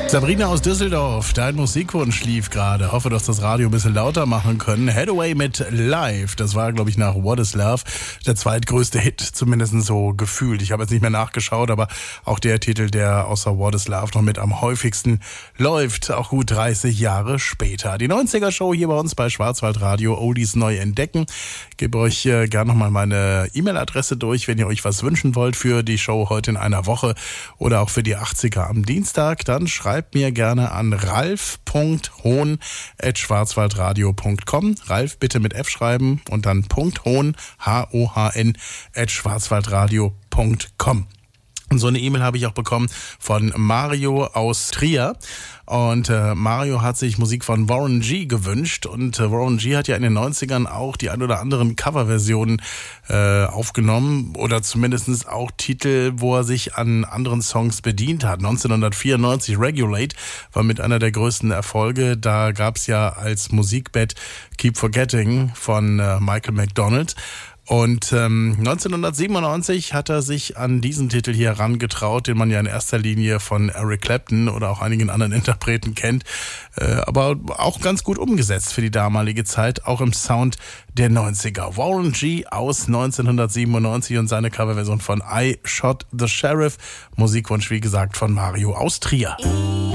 Sabrina aus Düsseldorf, dein Musikwunsch lief gerade. Hoffe, dass das Radio ein bisschen lauter machen können. Hathaway mit Live. Das war, glaube ich, nach What is Love der zweitgrößte Hit, zumindest so gefühlt. Ich habe jetzt nicht mehr nachgeschaut, aber auch der Titel, der außer What is Love noch mit am häufigsten läuft, auch gut 30 Jahre später. Die 90er-Show hier bei uns bei Schwarzwaldradio, Oldies neu entdecken. Ich gebe euch gerne nochmal meine E-Mail-Adresse durch, wenn ihr euch was wünschen wollt für die Show heute in einer Woche oder auch für die 80er am Dienstag. Dann schreibt mir gerne an ralf.hohn@schwarzwaldradio.com. Ralf bitte mit F schreiben und dann .hohn, H-O-H-N @schwarzwaldradio.com. Und so eine E-Mail habe ich auch bekommen von Mario aus Trier. Und Mario hat sich Musik von Warren G gewünscht. Und Warren G hat ja in den 90ern auch die ein oder anderen Coverversionen aufgenommen. Oder zumindest auch Titel, wo er sich an anderen Songs bedient hat. 1994 Regulate war mit einer der größten Erfolge. Da gab es ja als Musikbett Keep Forgetting von Michael McDonald. Und 1997 hat er sich an diesen Titel hier herangetraut, den man ja in erster Linie von Eric Clapton oder auch einigen anderen Interpreten kennt, aber auch ganz gut umgesetzt für die damalige Zeit, auch im Sound der 90er. Warren G aus 1997 und seine Coverversion von I Shot the Sheriff. Musikwunsch, wie gesagt, von Mario aus Trier.